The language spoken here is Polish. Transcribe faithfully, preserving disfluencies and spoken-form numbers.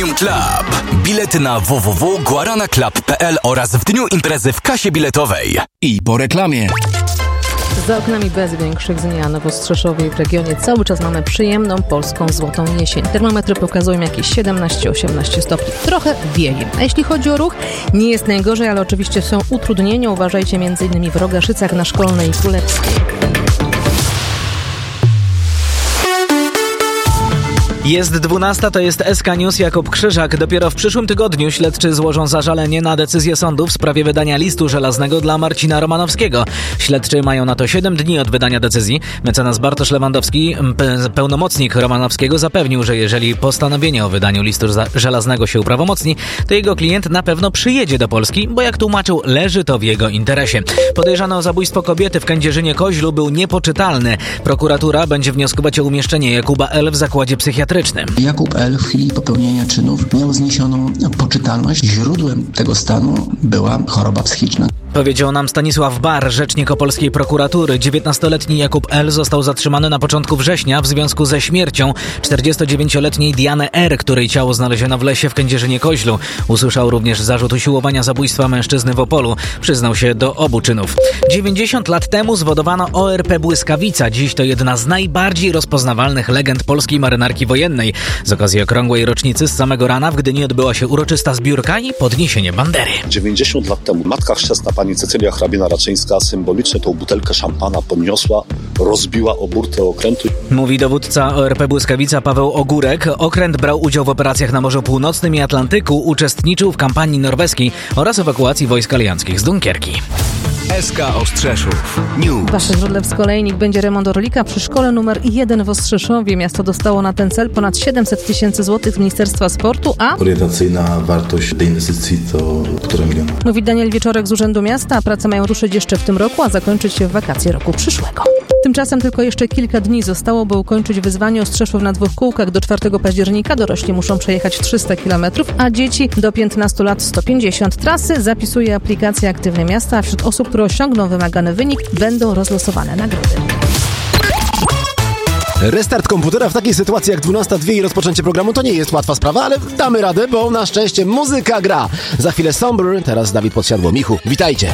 Club. Bilety na w w w kropka guarana club kropka p l oraz w dniu imprezy w kasie biletowej. I po reklamie. Za oknami bez większych zmian w Ostrzeszowie i w regionie cały czas mamy przyjemną polską złotą jesień. Termometry pokazują jakieś siedemnaście osiemnaście stopni. Trochę wieje. A jeśli chodzi o ruch, nie jest najgorzej, ale oczywiście są utrudnienia. Uważajcie m.in. w Rogaszycach na Szkolnej i Królewskiej. Jest dwunasta, to jest S K News, Jakub Krzyżak. Dopiero w przyszłym tygodniu śledczy złożą zażalenie na decyzję sądu w sprawie wydania listu żelaznego dla Marcina Romanowskiego. Śledczy mają na to siedem dni od wydania decyzji. Mecenas Bartosz Lewandowski, pe- pełnomocnik Romanowskiego, zapewnił, że jeżeli postanowienie o wydaniu listu żelaznego się uprawomocni, to jego klient na pewno przyjedzie do Polski, bo jak tłumaczył, leży to w jego interesie. Podejrzany o zabójstwo kobiety w Kędzierzynie-Koźlu był niepoczytalny. Prokuratura będzie wnioskować o umieszczenie Jakuba L. w zakładzie psychiatrycznym. Jakub L. w chwili popełnienia czynów miał zniesioną poczytalność. Źródłem tego stanu była choroba psychiczna. Powiedział nam Stanisław Bar, rzecznik opolskiej prokuratury. dziewiętnastoletni Jakub L. został zatrzymany na początku września w związku ze śmiercią czterdziestodziewięcioletniej Diany R., której ciało znaleziono w lesie w Kędzierzynie-Koźlu. Usłyszał również zarzut usiłowania zabójstwa mężczyzny w Opolu. Przyznał się do obu czynów. dziewięćdziesiąt lat temu zwodowano O R P Błyskawica. Dziś to jedna z najbardziej rozpoznawalnych legend polskiej marynarki wojennej. Z okazji okrągłej rocznicy z samego rana w Gdyni odbyła się uroczysta zbiórka i podniesienie bandery. dziewięćdziesiąt lat temu matka chrzestna pani Cecylia Hrabina-Raczyńska symbolicznie tą butelkę szampana podniosła, rozbiła o burtę okrętu. Mówi dowódca O R P Błyskawica Paweł Ogórek. Okręt brał udział w operacjach na Morzu Północnym i Atlantyku, uczestniczył w kampanii norweskiej oraz ewakuacji wojsk alianckich z Dunkierki. S K Ostrzeszów News. Wasze źródle w Olejnik będzie remont Orlika przy szkole numer jeden w Ostrzeszowie. Miasto dostało na ten cel ponad siedemset tysięcy złotych z Ministerstwa Sportu, a orientacyjna wartość tej inwestycji to półtora miliona. Mówi Daniel Wieczorek z Urzędu Miasta, a prace mają ruszyć jeszcze w tym roku, a zakończyć się w wakacje roku przyszłego. Tymczasem tylko jeszcze kilka dni zostało, by ukończyć wyzwanie Ostrzeszów na dwóch kółkach. Do czwartego października dorośli muszą przejechać trzysta kilometrów, a dzieci do piętnastu lat sto pięćdziesiąt. Trasy zapisuje aplikacja Aktywne Miasta, a wśród osób, które osiągną wymagany wynik, będą rozlosowane nagrody. Restart komputera w takiej sytuacji jak dwunasta dwie i rozpoczęcie programu to nie jest łatwa sprawa, ale damy radę, bo na szczęście muzyka gra. Za chwilę Somber, teraz Dawid Podsiadło. Michu, witajcie.